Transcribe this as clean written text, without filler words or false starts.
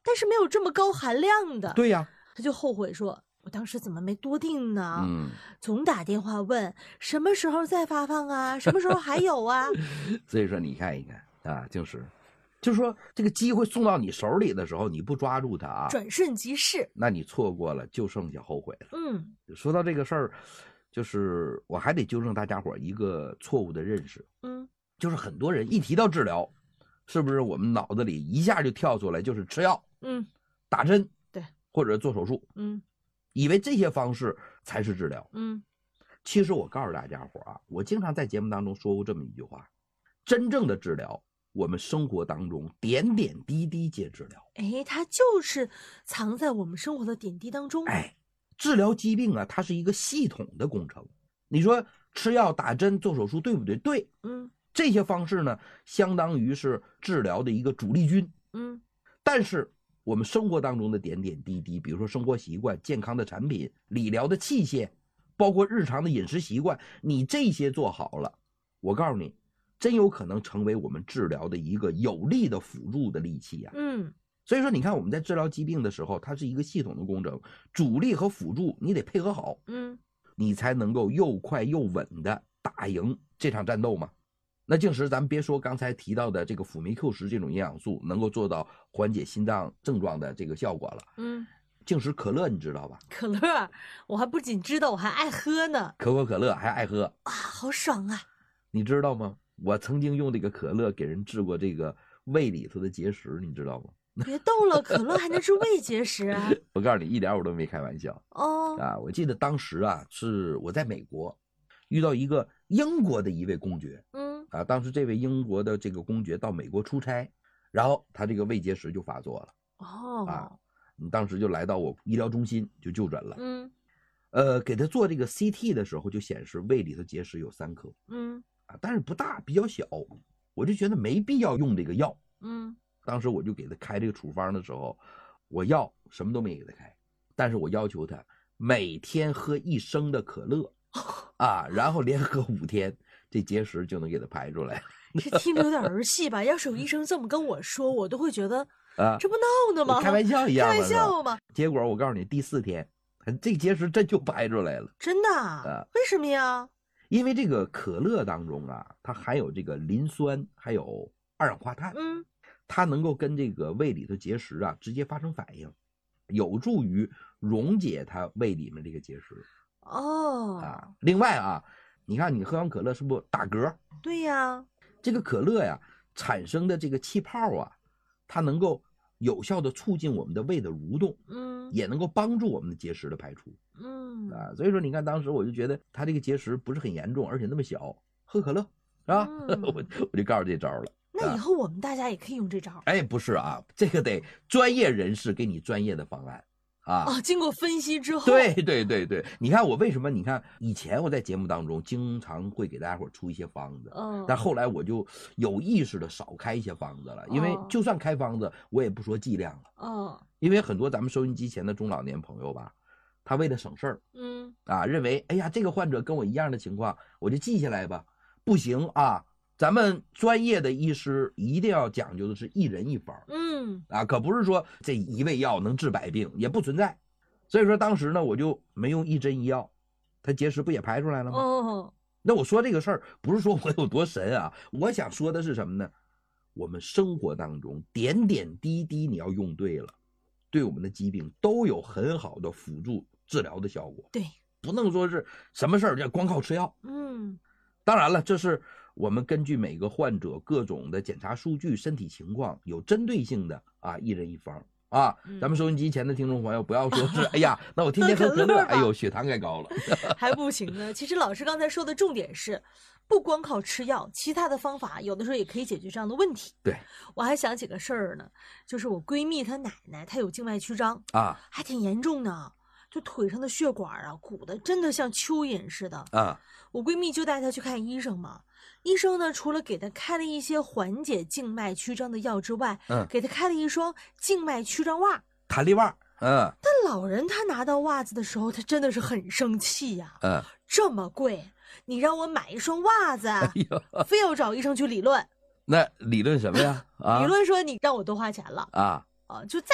但是没有这么高含量的。 对呀， 他就后悔说，我当时怎么没多订呢？ 嗯， 总打电话问什么时候再发放啊，什么时候还有啊？ 所以说你看一看啊，就是说这个机会送到你手里的时候，你不抓住它啊， 转瞬即逝， 那你错过了就剩下后悔了。 嗯说到这个事儿，就是我还得纠正大家伙一个错误的认识， 嗯， 就是很多人一提到治疗，是不是我们脑子里一下就跳出来就是吃药、打针， 对， 或者做手术，以为这些方式才是治疗。其实我告诉大家伙啊，我经常在节目当中说过这么一句话：真正的治疗，我们生活当中点点滴滴皆治疗。 哎，它就是藏在我们生活的点滴当中。 哎，治疗疾病啊，它是一个系统的工程。你说吃药、打针、做手术，对不对？对。这些方式呢，相当于是治疗的一个主力军。但是我们生活当中的点点滴滴，比如说生活习惯、健康的产品、理疗的器械，包括日常的饮食习惯，你这些做好了，我告诉你，真有可能成为我们治疗的一个有力的辅助的利器呀。所以说你看我们在治疗疾病的时候，它是一个系统的工程，主力和辅助你得配合好，你才能够又快又稳的打赢这场战斗嘛。那静时咱们别说刚才提到的这个辅酶 Q10这种营养素能够做到缓解心脏症状的这个效果了，静时可乐你知道吧？ 可乐我还不仅知道，我还爱喝呢。 可口可乐还爱喝啊，好爽啊！ 你知道吗？我曾经用这个可乐给人治过这个胃里头的结石，你知道吗？ 别逗了，可乐还能治胃结石啊？ 我告诉你，一点我都没开玩笑。 哦， 我记得当时啊，是我在美国遇到一个英国的一位公爵，当时这位英国的这个公爵到美国出差，然后他这个胃结石就发作了。当时就来到我医疗中心就就诊了。给他做这个 CT 的时候就显示胃里头结石有3颗，但是不大，比较小，我就觉得没必要用这个药。当时我就给他开这个处方的时候，我药什么都没给他开，但是我要求他每天喝1升的可乐然后连喝5天，这结石就能给他排出来。 这听着有点儿戏吧？要是有医生这么跟我说，我都会觉得这不闹呢吗？ 开玩笑一样， 开玩笑吗？ 结果我告诉你，第4天，这结石真就排出来了。 真的？为什么呀？ 因为这个可乐当中它含有这个磷酸，还有二氧化碳，它能够跟这个胃里头结石直接发生反应，有助于溶解它胃里面这个结石。另外你看你喝完可乐是不是打嗝？ 对呀， 这个可乐呀产生的这个气泡它能够有效的促进我们的胃的蠕动，也能够帮助我们的结石的排出。所以说你看当时我就觉得它这个结石不是很严重，而且那么小，喝可乐是吧？我就告诉这招了。 那以后我们大家也可以用这招。 不是这个得专业人士给你专业的方案经过分析之后。 对，你看我为什么？你看以前我在节目当中经常会给大家伙出一些方子，但后来我就有意识的少开一些方子了，因为就算开方子，我也不说剂量了。因为很多咱们收音机前的中老年朋友吧，他为了省事儿，认为哎呀这个患者跟我一样的情况，我就记下来吧，不行咱们专业的医师一定要讲究的是一人一方，可不是说这一味药能治百病，也不存在。所以说当时呢，我就没用1针1药，它结石不也排出来了吗？那我说这个事儿不是说我有多神我想说的是什么呢？我们生活当中点点滴滴你要用对了，对我们的疾病都有很好的辅助治疗的效果。 对， 不能说是什么事儿就光靠吃药。当然了，这是我们根据每个患者各种的检查数据、身体情况有针对性的一人一方咱们收音机前的听众朋友不要说是哎呀，那我天天喝可乐，哎呦血糖该高了， 还不行呢。其实老师刚才说的重点是，不光靠吃药，其他的方法有的时候也可以解决这样的问题。 对， 我还想起个事儿呢，就是我闺蜜她奶奶，她有静脉曲张还挺严重的，就腿上的血管鼓得真的像蚯蚓似的我闺蜜就带她去看医生嘛。医生呢，除了给她开了一些缓解静脉曲张的药之外，给她开了一双静脉曲张袜， 弹力袜。 但老人他拿到袜子的时候，他真的是很生气呀。这么贵，你让我买一双袜子，非要找医生去理论。 那理论什么呀？ 理论说你让我多花钱了就再